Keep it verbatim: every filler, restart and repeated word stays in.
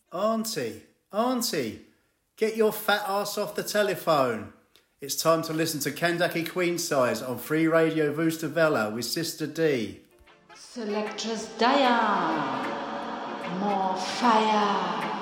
Auntie, Auntie, get your fat ass off the telephone. It's time to listen to Kandaki Queen Size on Free Radio Vustavella with Sister D. Selectress Diane, more fire.